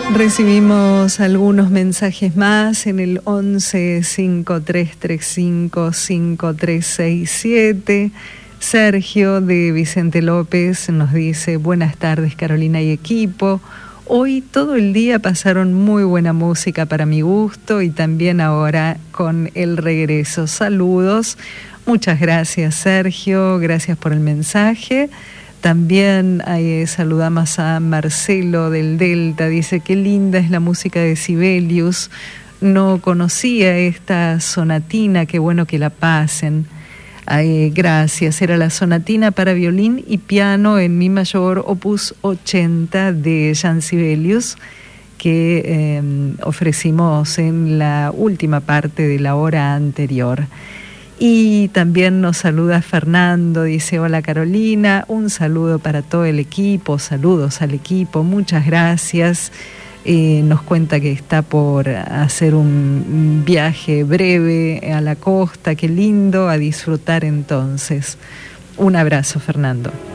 Recibimos algunos mensajes más en el 11 5335 5367. Sergio de Vicente López nos dice: buenas tardes Carolina y equipo. Hoy todo el día pasaron muy buena música para mi gusto y también ahora con el regreso. Saludos. Muchas gracias Sergio, gracias por el mensaje. También saludamos a Marcelo del Delta, dice: qué linda es la música de Sibelius, no conocía esta sonatina, qué bueno que la pasen. Gracias, era la sonatina para violín y piano en mi mayor opus 80 de Jan Sibelius, que ofrecimos en la última parte de la hora anterior. Y también nos saluda Fernando, dice: hola Carolina, un saludo para todo el equipo, saludos al equipo, muchas gracias. Nos cuenta que está por hacer un viaje breve a la costa, qué lindo, a disfrutar entonces. Un abrazo, Fernando.